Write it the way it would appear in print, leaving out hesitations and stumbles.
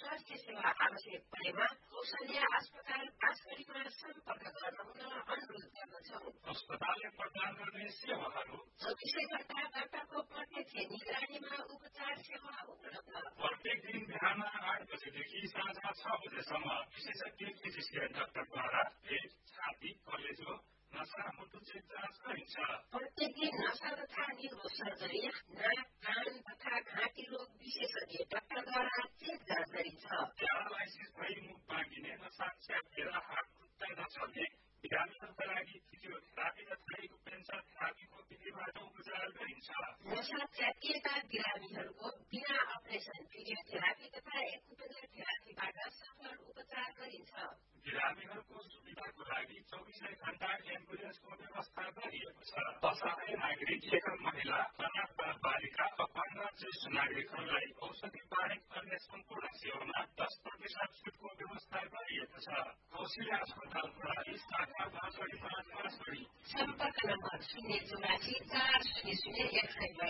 स्वास्थ्य सेवा आवश्यक परेमा कौशल्या अस्पताल पासगढीमा सम्पर्क गर्न हुन अनुरोध गर्दछौं। अस्पतालले प्रदान गर्ने सेवाहरू 24 घण्टा डाक्टरको प्रत्यक्ष निगरानीमा उपचार सेवा उपलब्ध। प्रत्येक दिन बिहान 8 बजेदेखि साँझ 6 बजेसम्म विशेषज्ञ फिजिशियन डाक्टरद्वारा पेट, छाती, कलेजो, नसा, मुटुचे जाँच गरिन्छ। प्रत्येक दिन नसा तथा न्युरो सर्जरी, नाक, कान तथा घाँटी रोग विशेषज्ञ डाक्टरद्वारा चेक जाँच गरिन्छ। प्यारालाइसिस भई मुख बाँगिने, नसा च्यापिएर हात खुट्टा नचल्ने बिरामीहरूका लागि फिजियोथेरापी तथा एक्युपेन्सर थेरापीको विधिबाट उपचार गरिन्छ। नसा च्यापिएका बिरामीहरूको बिना अपरेसन फिजियोथेरापी तथा एक्युपेन्सर थेरापीबाट सफल उपचार गरिन्छ। बिरामीहरूको सुविधाको लागि 24 घण्टा एम्बुलेन्सको व्यवस्था गरिएको छ। असहाय नागरिक, एकल महिला, अनाथ बालबालिका, अपाङ्ग ज्येष्ठ नागरिकहरूलाई औषधि बाहेक अन्य सम्पूर्ण सेवामा 10% छुटको व्यवस्था गरिएको छ। कौशल्या अस्पताल प्रणाली शाखा बाँसगढी 5 बाँसगढी। सम्पर्क नम्बर 084 400 162